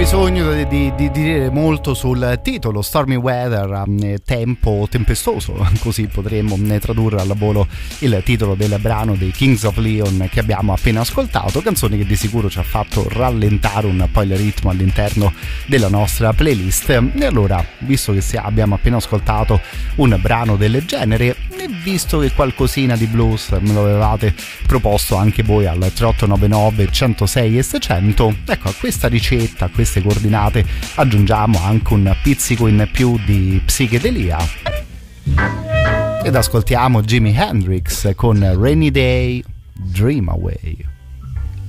bisogno di dire molto sul titolo Stormy Weather, tempo tempestoso, così potremmo tradurre al volo il titolo del brano dei Kings of Leon che abbiamo appena ascoltato, canzone che di sicuro ci ha fatto rallentare un po' il ritmo all'interno della nostra playlist. E allora, visto che abbiamo appena ascoltato un brano del genere e visto che qualcosina di blues me lo avevate proposto anche voi al 3899 106 e 600, ecco, a questa ricetta, a queste coordinate aggiungiamo anche un pizzico in più di psichedelia ed ascoltiamo Jimi Hendrix con Rainy Day Dream Away.